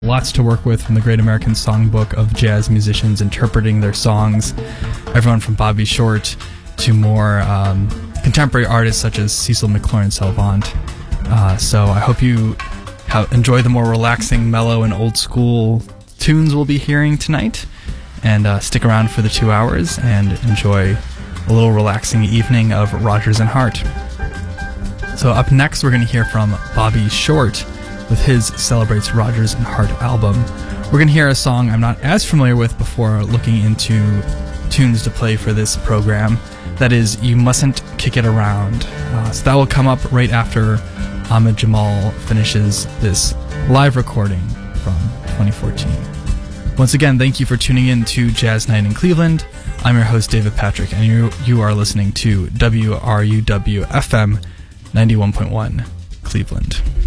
Lots to work with from the Great American Songbook of jazz musicians interpreting their songs. Everyone from Bobby Short to more contemporary artists such as Cecil McLaurin Salvant. So I hope you enjoy the more relaxing, mellow, and old school tunes we'll be hearing tonight. And stick around for the 2 hours and enjoy a little relaxing evening of Rodgers and Hart. So up next, we're going to hear from Bobby Short with his Celebrates Rodgers and Hart album. We're going to hear a song I'm not as familiar with before looking into tunes to play for this program. That is You Mustn't Kick It Around. So that will come up right after Ahmed Jamal finishes this live recording from 2014. Once again, thank you for tuning in to Jazz Night in Cleveland. I'm your host, David Patrick, and you are listening to WRUW-FM 91.1 Cleveland.